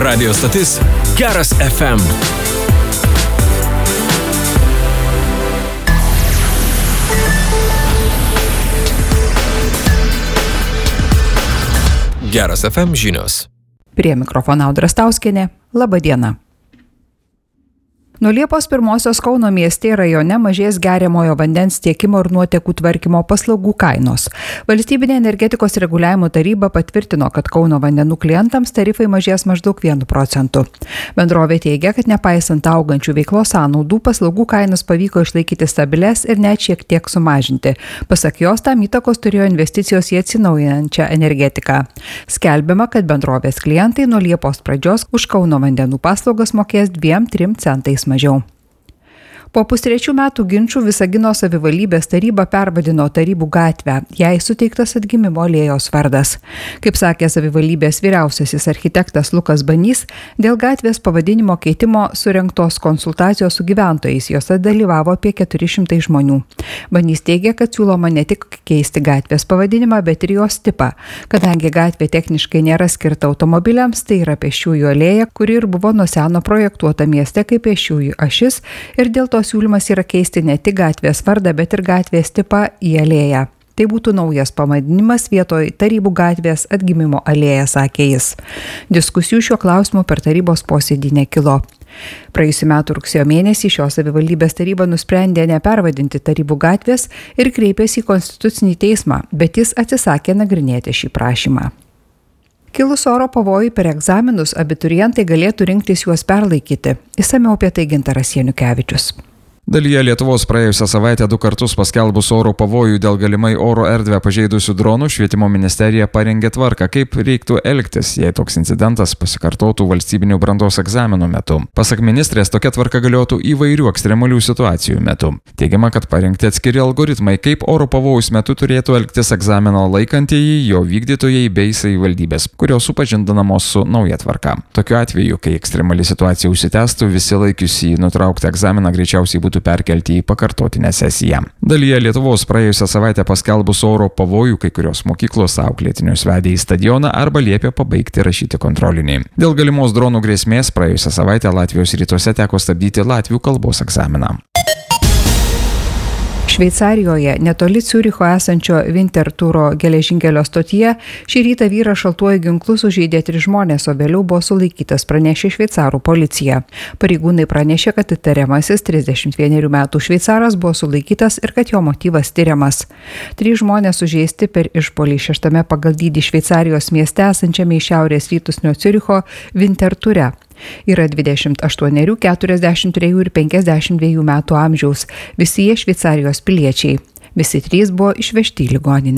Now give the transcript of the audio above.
Radio stotis Geras FM. Geras FM žinios. Prie mikrofono Audra Stauskienė. Labą dieną. Nuo Liepos 1 Kauno mieste ir rajone mažės geriamojo vandens tiekimo ir nuotekų tvarkymo paslaugų kainos. Valstybinė energetikos reguliavimo taryba patvirtino, kad Kauno vandenų klientams tarifai mažės maždaug 1%. Bendrovė teigia, kad nepaisant augančių veiklos sąnaudų, paslaugų kainos pavyko išlaikyti stabilės ir net šiek tiek sumažinti. Pasak jos, tam įtakos turėjo investicijos į atsinaujinančią energetiką. Skelbiama, kad bendrovės klientai nuo Liepos pradžios už Kauno vandenų paslaugas mokės 2-3 centais mažiau. Po pustrečių metų ginčų Visagino savivaldybės taryba pervadino Tarybų gatvę, jai suteiktas atgimimo alėjos vardas. Kaip sakė savivaldybės vyriausiasis architektas Lukas Banys, dėl gatvės pavadinimo keitimo surengtos konsultacijos su gyventojais, jose dalyvavo apie 400 žmonių. Banys teigia, kad siūloma ne tik keisti gatvės pavadinimą, bet ir jos tipą. Kadangi gatvė techniškai nėra skirta automobiliams, tai yra pėsčiųjų alėja, kuri ir buvo nuo seno projektuota mieste kaip pėsčiųjų ašis, ir dėl to siūlymas yra keisti ne tik gatvės vardą, bet ir gatvės tipą į alėją. Tai būtų naujas pavadinimas vietoj Tarybų gatvės atgimimo alėja, sakė jis. Diskusijų šiuo klausimu per tarybos posėdį nekilo. Praėjusiu metu rugsėjo mėnesį šios savivaldybės taryba nusprendė nepervadinti Tarybų gatvės ir kreipėsi į Konstitucinį teismą, bet jis atsisakė nagrinėti šį prašymą. Kilus oro pavojui per egzaminus, abiturientai galėtų rinktis juos perlaikyti. Išsamiau apie tai Gintaras Janukevičius. Dalyje Lietuvos praėjusią savaitę 2 kartus paskelbus oro pavojų dėl galimai oro erdvę pažeidusių dronų, Švietimo ministerija parengė tvarką, kaip reiktų elgtis, jei toks incidentas pasikartotų valstybinių brandos egzaminų metu. Pasak ministrės, tokia tvarka galiotų įvairių ekstremalių situacijų metu. Teigiama, kad parengti atskiri algoritmai, kaip oro pavojus metu turėtų elgtis egzamino laikantieji, jo vykdytojai bei savivaldybės, kurios supažindinamos su nauja tvarka. Tokiu atveju, kai ekstremali situacija užsitęstų, visi laikiusi nutraukti egzaminą greičiausiai būtų perkelti į pakartotinę sesiją. Dalyje Lietuvos praėjusią savaitę paskelbus oro pavojų, kai kurios mokyklos auklėtinius vedė į stadioną arba liepė pabaigti rašyti kontrolinį. Dėl galimos dronų grėsmės praėjusią savaitę Latvijos rytuose teko stabdyti latvių kalbos egzaminą. Šveicarijoje, netoli Ciuricho esančio Winterthuro geležinkelio stotyje, šį rytą vyras šaltuoju ginklu sužeidė 3 žmonės, o vėliau buvo sulaikytas, pranešė šveicarų policija. Pareigūnai pranešė, kad įtariamasis 31 metų šveicaras buvo sulaikytas ir kad jo motyvas tyriamas. 3 žmonės sužeisti per išpuolį 6 pagal dydį Šveicarijos mieste esančiame į šiaurės rytus nuo Ciuricho Winterthure. Yra 28, 43 ir 52 metų amžiaus. Visi jie Šveicarijos piliečiai. Visi 3 buvo išvežti į ligoninę.